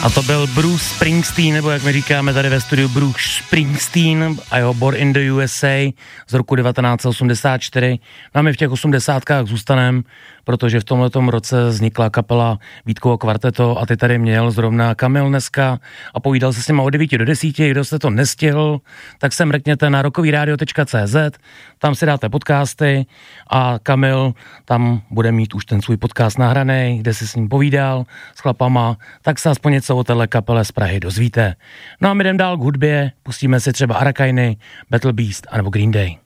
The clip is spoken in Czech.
A to byl Bruce Springsteen, nebo jak my říkáme tady ve studiu, Bruce Springsteen a jeho Born in the USA z roku 1984. No a my v těch 80kách zůstaneme, protože v tomhletom roce vznikla kapela Vítkovo kvarteto a ty tady měl zrovna Kamil dneska a povídal se s nima od 9 do 10, kdo jste to nestihl, tak se mrkněte na rockovyradio.cz, tam si dáte podcasty a Kamil tam bude mít už ten svůj podcast nahranej, kde si s ním povídal, s chlapama, tak se aspoň něco o téhle kapele z Prahy dozvíte. No a my jdem dál k hudbě, pustíme si třeba Arakainy, Battle Beast anebo Green Day.